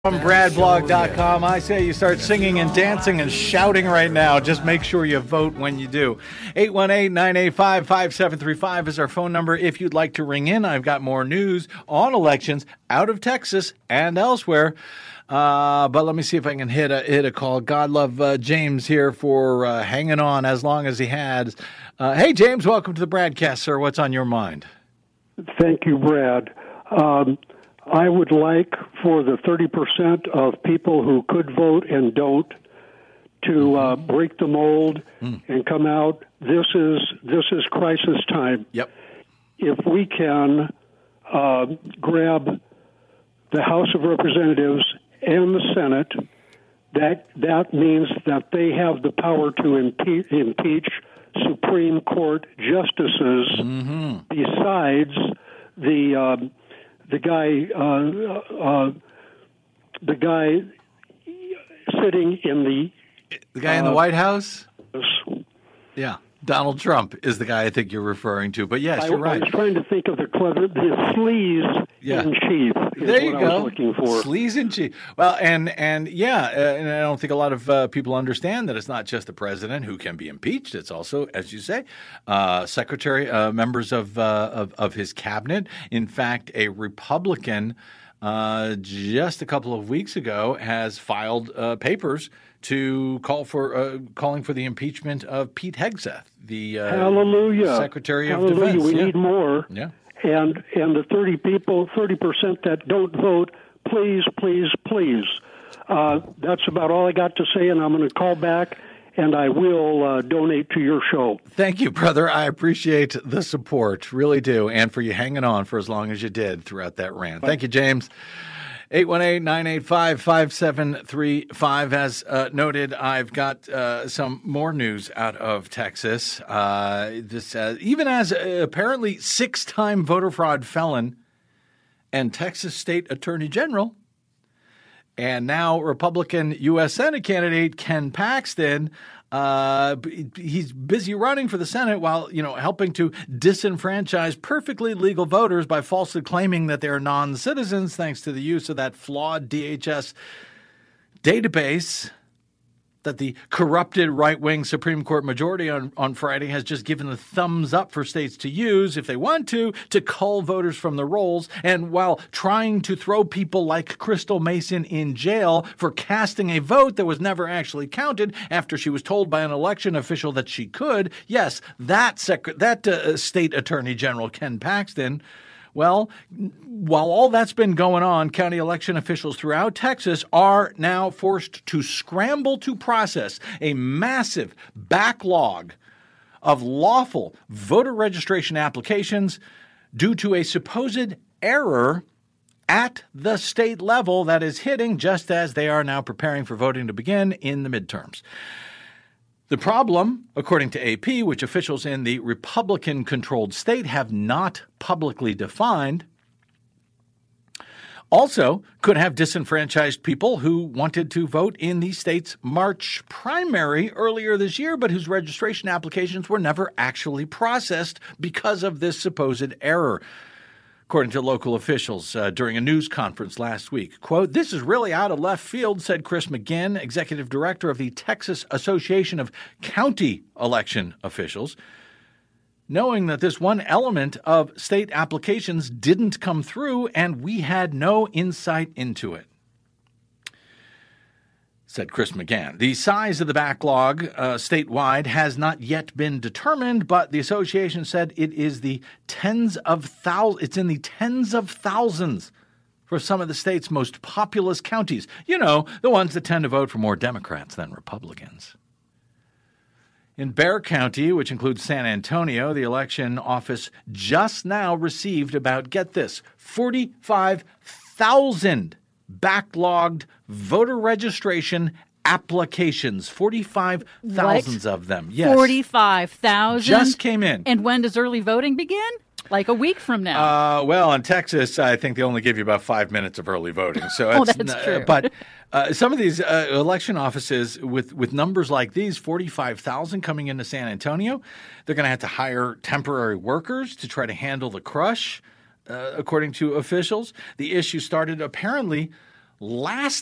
From BradBlog.com, I say you start singing and dancing and shouting right now. Just make sure you vote when you do. 818-985-5735 is our phone number if you'd like to ring in. I've got more news on elections out of Texas and elsewhere. But let me see if I can hit a call. God love James here for hanging on as long as he has. Hey, James, welcome to the Bradcast, sir. What's on your mind? Thank you, Brad. I would like for the 30% of people who could vote and don't to break the mold and come out. This is crisis time. Yep. If we can grab the House of Representatives and the Senate, that means that they have the power to impeach Supreme Court justices. Besides the guy sitting in the guy in the White House? Yeah. Donald Trump is the guy I think you're referring to. But yes, you're right. I was trying to think of the sleaze in chief. There you go. I was looking for. Sleaze in chief. Well, and I don't think a lot of people understand that it's not just the president who can be impeached. It's also, as you say, secretary, members of his cabinet. In fact, a Republican just a couple of weeks ago has filed papers to calling for the impeachment of Pete Hegseth, the Secretary of Defense. We need more. Yeah. And the 30% that don't vote, please, please, please. That's about all I got to say, and I'm going to call back, and I will donate to your show. Thank you, brother. I appreciate the support, really do, and for you hanging on for as long as you did throughout that rant. Thank you, James. 818-985-5735. As noted, I've got some more news out of Texas. Even as apparently 6-time voter fraud felon and Texas State Attorney General, and now Republican U.S. Senate candidate Ken Paxton, he's busy running for the Senate while, helping to disenfranchise perfectly legal voters by falsely claiming that they are non-citizens thanks to the use of that flawed DHS database that the corrupted right-wing Supreme Court majority on Friday has just given the thumbs up for states to use, if they want to cull voters from the rolls, and while trying to throw people like Crystal Mason in jail for casting a vote that was never actually counted after she was told by an election official that she could. Yes, that State Attorney General Ken Paxton. Well, while all that's been going on, county election officials throughout Texas are now forced to scramble to process a massive backlog of lawful voter registration applications due to a supposed error at the state level that is hitting just as they are now preparing for voting to begin in the midterms. The problem, according to AP, which officials in the Republican-controlled state have not publicly defined, also could have disenfranchised people who wanted to vote in the state's March primary earlier this year, but whose registration applications were never actually processed because of this supposed error. According to local officials during a news conference last week, quote, "This is really out of left field," said Chris McGinn, executive director of the Texas Association of County Election Officials, knowing that this one element of state applications didn't come through and we had no insight into it. Said Chris McGann. The size of the backlog statewide has not yet been determined, but the association said it is it's in the tens of thousands for some of the state's most populous counties. The ones that tend to vote for more Democrats than Republicans. In Bexar County, which includes San Antonio, the election office just now received about, get this, 45,000 backlogged voter registration applications. 45,000 of them. Yes. 45,000? Just came in. And when does early voting begin? Like a week from now. Well, in Texas, I think they only give you about 5 minutes of early voting. So that's true. But some of these election offices with numbers like these, 45,000 coming into San Antonio, they're going to have to hire temporary workers to try to handle the crush, according to officials. The issue started apparently last